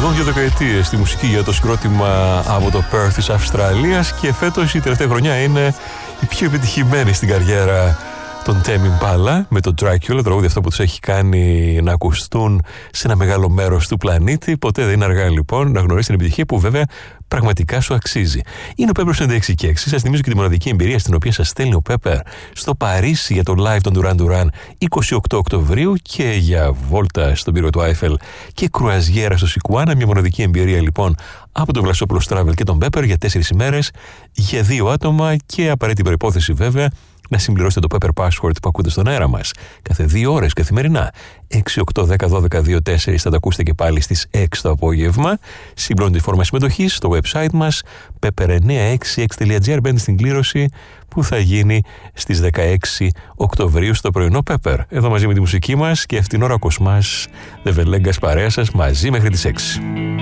σχεδόν 2 δεκαετίες στη μουσική για το συγκρότημα από το Perth της Αυστραλίας και φέτος η τελευταία χρονιά είναι η πιο επιτυχημένη στην καριέρα των Tame Impala με το Dracula, τραγούδι αυτό που τους έχει κάνει να ακουστούν σε ένα μεγάλο μέρος του πλανήτη. Ποτέ δεν είναι αργά λοιπόν να γνωρίσεις την επιτυχία που βέβαια πραγματικά σου αξίζει. Είναι ο Pepper 96 και 6. Σας θυμίζω και τη μοναδική εμπειρία στην οποία σας στέλνει ο Pepper στο Παρίσι για το live των Duran Duran 28 Οκτωβρίου και για βόλτα στον πύργο του Άιφελ και κρουαζιέρα στο Σικουάνα. Μια μοναδική εμπειρία λοιπόν από τον Βλασόπουλος Travel και τον Pepper για 4 ημέρες για 2 άτομα και απαραίτητη προϋπόθεση βέβαια να συμπληρώσετε το Pepper Password που ακούτε στον αέρα μας κάθε 2 ώρες καθημερινά. 6, 8, 10, 12, 2, 4 θα τα ακούσετε και πάλι στις 6 το απόγευμα. Συμπληρώνετε τη φόρμα συμμετοχής στο website μας pepper966.gr. Μπαίνετε στην κλήρωση που θα γίνει στις 16 Οκτωβρίου στο πρωινό Pepper. Εδώ μαζί με τη μουσική μας και αυτήν ώρα ο Κοσμάς Δεβελέγκας παρέα σας μαζί μέχρι τις 6.